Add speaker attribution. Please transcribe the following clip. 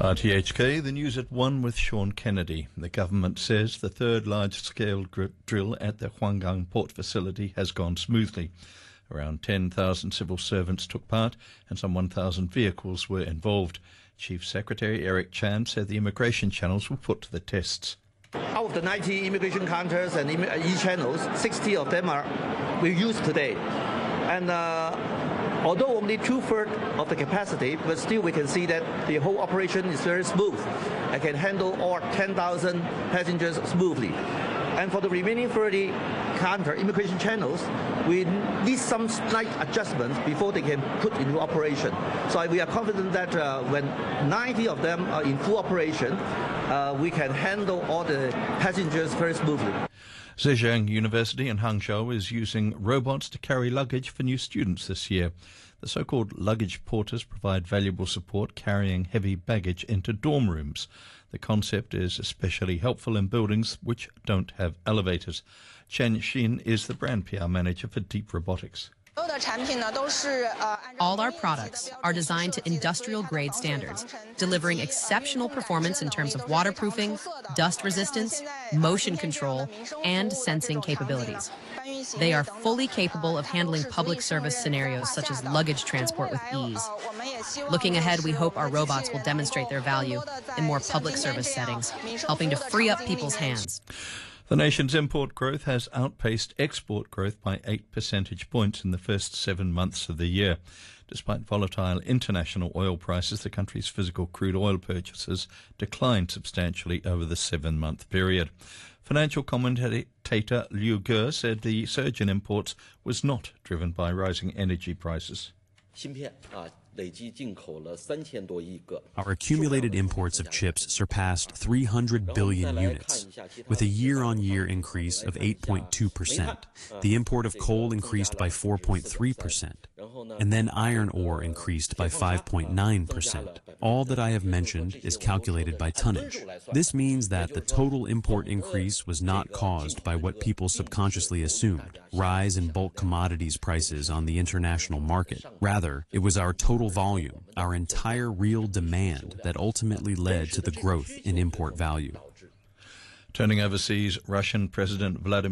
Speaker 1: RTHK, the news at 1 with Sean Kennedy. The government says the third large-scale drill at the Huanggang port facility has gone smoothly. Around 10,000 civil servants took part and some 1,000 vehicles were involved. Chief Secretary Eric Chan said the immigration channels were put to the tests.
Speaker 2: Out of the 90 immigration counters and e-channels, 60 of them we use today. And although only 2/3 of the capacity, but still we can see that the whole operation is very smooth and can handle all 10,000 passengers smoothly. And for the remaining 30 immigration channels, we need some slight adjustments before they can put into operation. So we are confident that when 90 of them are in full operation, we can handle all the passengers very smoothly.
Speaker 1: Zhejiang University in Hangzhou is using robots to carry luggage for new students this year. The so-called luggage porters provide valuable support carrying heavy baggage into dorm rooms. The concept is especially helpful in buildings which don't have elevators. Chen Xin is the brand PR manager for Deep Robotics.
Speaker 3: All our products are designed to industrial-grade standards, delivering exceptional performance in terms of waterproofing, dust resistance, motion control, and sensing capabilities. They are fully capable of handling public service scenarios such as luggage transport with ease. Looking ahead, we hope our robots will demonstrate their value in more public service settings, helping to free up people's hands.
Speaker 1: The nation's import growth has outpaced export growth by 8 percentage points in the first 7 months of the year. Despite volatile international oil prices, the country's physical crude oil purchases declined substantially over the 7-month period. Financial commentator Liu Ge said the surge in imports was not driven by rising energy prices.
Speaker 4: Our accumulated imports of chips surpassed 300 billion units, with a year-on-year increase of 8.2%. The import of coal increased by 4.3%, and then iron ore increased by 5.9%. All that I have mentioned is calculated by tonnage. This means that the total import increase was not caused by what people subconsciously assumed, rise in bulk commodities prices on the international market. Rather, it was our total volume, our entire real demand that ultimately led to the growth in import value.
Speaker 1: Turning overseas, Russian President Vladimir